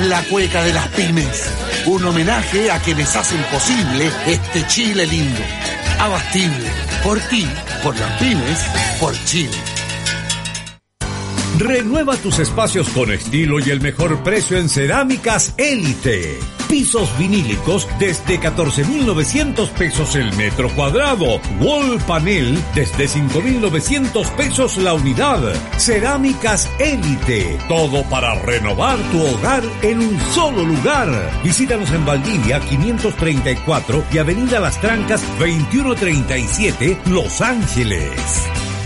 la cueca de las pymes. Un homenaje a quienes hacen posible este Chile lindo. Abastible. Por ti, por las pymes, por Chile. Renueva tus espacios con estilo y el mejor precio en Cerámicas Élite. Pisos vinílicos desde 14.900 pesos el metro cuadrado. Wall panel desde 5.900 pesos la unidad. Cerámicas Élite. Todo para renovar tu hogar en un solo lugar. Visítanos en Valdivia 534 y Avenida Las Trancas 2137, Los Ángeles.